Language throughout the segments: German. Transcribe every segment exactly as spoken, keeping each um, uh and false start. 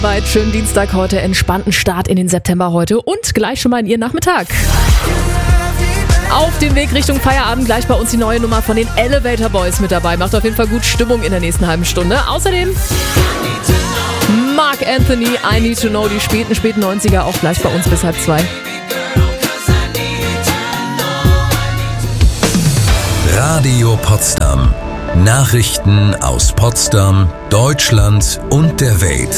Weit schönen Dienstag heute, entspannten Start in den September heute und gleich schon mal in Ihren Nachmittag. Auf dem Weg Richtung Feierabend gleich bei uns die neue Nummer von den Elevator Boys mit dabei. Macht auf jeden Fall gut Stimmung in der nächsten halben Stunde. Außerdem Mark Anthony, I Need to Know, die späten, späten neunziger, auch gleich bei uns bis halb zwei. Radio Potsdam. Nachrichten aus Potsdam, Deutschland und der Welt.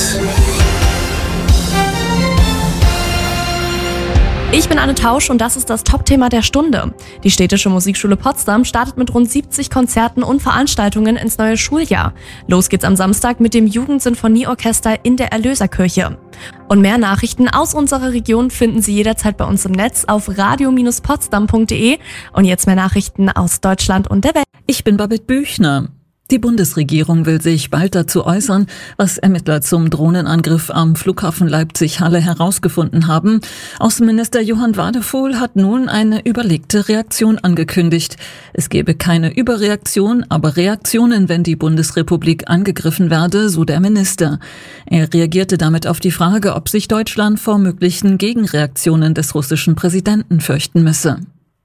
Ich bin Anne Tausch und das ist das Top-Thema der Stunde. Die Städtische Musikschule Potsdam startet mit rund siebzig Konzerten und Veranstaltungen ins neue Schuljahr. Los geht's am Samstag mit dem Jugendsinfonieorchester in der Erlöserkirche. Und mehr Nachrichten aus unserer Region finden Sie jederzeit bei uns im Netz auf radio Bindestrich potsdam punkt de. Und jetzt mehr Nachrichten aus Deutschland und der Welt. Ich bin Babette Büchner. Die Bundesregierung will sich bald dazu äußern, was Ermittler zum Drohnenangriff am Flughafen Leipzig-Halle herausgefunden haben. Außenminister Johann Wadefuhl hat nun eine überlegte Reaktion angekündigt. Es gebe keine Überreaktion, aber Reaktionen, wenn die Bundesrepublik angegriffen werde, so der Minister. Er reagierte damit auf die Frage, ob sich Deutschland vor möglichen Gegenreaktionen des russischen Präsidenten fürchten müsse.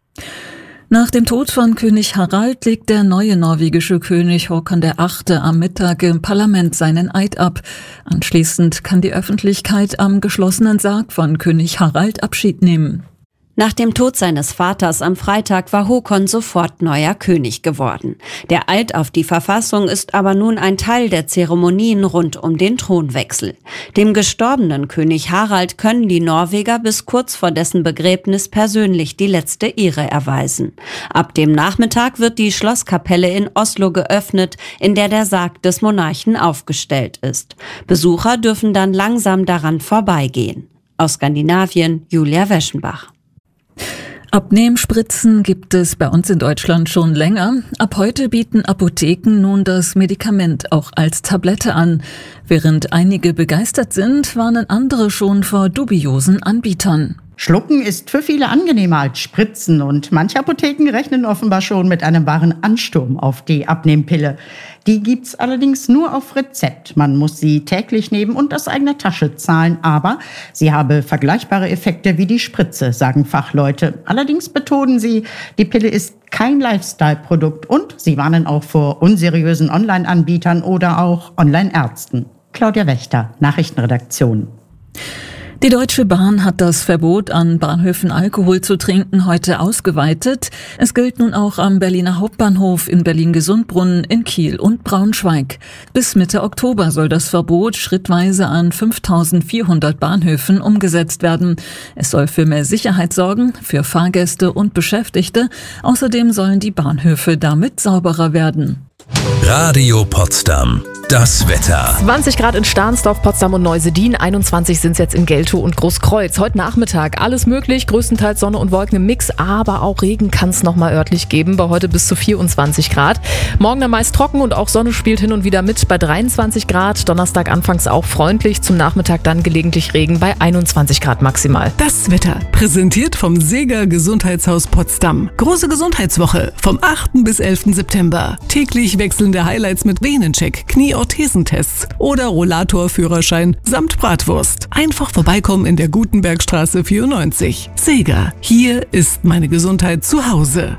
Nach dem Tod von König Harald legt der neue norwegische König Håkon der Achte am Mittag im Parlament seinen Eid ab. Anschließend kann die Öffentlichkeit am geschlossenen Sarg von König Harald Abschied nehmen. Nach dem Tod seines Vaters am Freitag war Håkon sofort neuer König geworden. Der Eid auf die Verfassung ist aber nun ein Teil der Zeremonien rund um den Thronwechsel. Dem gestorbenen König Harald können die Norweger bis kurz vor dessen Begräbnis persönlich die letzte Ehre erweisen. Ab dem Nachmittag wird die Schlosskapelle in Oslo geöffnet, in der der Sarg des Monarchen aufgestellt ist. Besucher dürfen dann langsam daran vorbeigehen. Aus Skandinavien, Julia Weschenbach. Abnehmspritzen gibt es bei uns in Deutschland schon länger. Ab heute bieten Apotheken nun das Medikament auch als Tablette an. Während einige begeistert sind, warnen andere schon vor dubiosen Anbietern. Schlucken ist für viele angenehmer als Spritzen und manche Apotheken rechnen offenbar schon mit einem wahren Ansturm auf die Abnehmpille. Die gibt's allerdings nur auf Rezept. Man muss sie täglich nehmen und aus eigener Tasche zahlen, aber sie habe vergleichbare Effekte wie die Spritze, sagen Fachleute. Allerdings betonen sie, die Pille ist kein Lifestyle-Produkt und sie warnen auch vor unseriösen Online-Anbietern oder auch Online-Ärzten. Claudia Wächter, Nachrichtenredaktion. Die Deutsche Bahn hat das Verbot, an Bahnhöfen Alkohol zu trinken, heute ausgeweitet. Es gilt nun auch am Berliner Hauptbahnhof, in Berlin-Gesundbrunnen, in Kiel und Braunschweig. Bis Mitte Oktober soll das Verbot schrittweise an fünftausendvierhundert Bahnhöfen umgesetzt werden. Es soll für mehr Sicherheit sorgen, für Fahrgäste und Beschäftigte. Außerdem sollen die Bahnhöfe damit sauberer werden. Radio Potsdam. Das Wetter. zwanzig Grad in Stahnsdorf, Potsdam und Neusedin, einundzwanzig sind es jetzt in Geltow und Großkreuz. Heute Nachmittag alles möglich, größtenteils Sonne und Wolken im Mix, aber auch Regen kann es nochmal örtlich geben, bei heute bis zu vierundzwanzig Grad. Morgen dann meist trocken und auch Sonne spielt hin und wieder mit bei dreiundzwanzig Grad. Donnerstag anfangs auch freundlich, zum Nachmittag dann gelegentlich Regen bei einundzwanzig Grad maximal. Das Wetter, präsentiert vom Seeger Gesundheitshaus Potsdam. Große Gesundheitswoche vom achten bis elften September. Täglich wechselnde Highlights mit Venencheck, Knieorthesentests oder Rollatorführerschein samt Bratwurst. Einfach vorbeikommen in der Gutenbergstraße vierundneunzig. Seeger, hier ist meine Gesundheit zu Hause.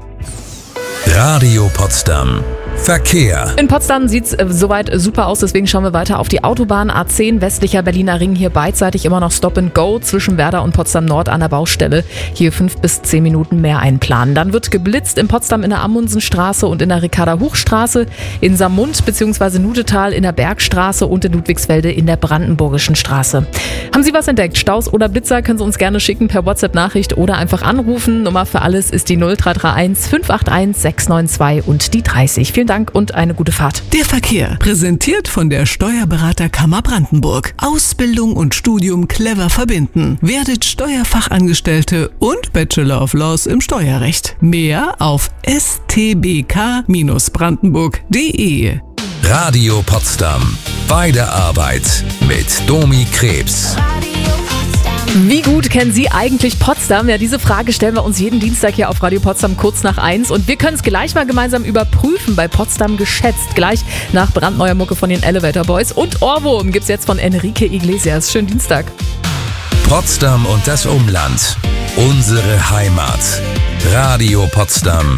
Radio Potsdam. Verkehr. In Potsdam sieht's äh, soweit super aus, deswegen schauen wir weiter auf die Autobahn A zehn, westlicher Berliner Ring, hier beidseitig immer noch Stop and Go zwischen Werder und Potsdam Nord an der Baustelle. Hier fünf bis zehn Minuten mehr einplanen. Dann wird geblitzt in Potsdam in der Amundsenstraße und in der Ricarda-Huch-Straße, in Saarmund bzw. Nudetal in der Bergstraße und in Ludwigsfelde in der Brandenburgischen Straße. Haben Sie was entdeckt? Staus oder Blitzer können Sie uns gerne schicken per WhatsApp-Nachricht oder einfach anrufen. Nummer für alles ist die null drei drei eins fünf acht eins sechs neun zwei und die dreißig. Vielen Dank und eine gute Fahrt. Der Verkehr, präsentiert von der Steuerberaterkammer Brandenburg. Ausbildung und Studium clever verbinden. Werdet Steuerfachangestellte und Bachelor of Laws im Steuerrecht. Mehr auf s t b k Bindestrich brandenburg punkt de. Radio Potsdam. Bei der Arbeit mit Domi Krebs. Radio Potsdam. Wie gut kennen Sie eigentlich Potsdam? Ja, diese Frage stellen wir uns jeden Dienstag hier auf Radio Potsdam kurz nach eins. Und wir können es gleich mal gemeinsam überprüfen bei Potsdam geschätzt. Gleich nach brandneuer Mucke von den Elevator Boys. Und Ohrwurm gibt's jetzt von Enrique Iglesias. Schönen Dienstag. Potsdam und das Umland. Unsere Heimat. Radio Potsdam.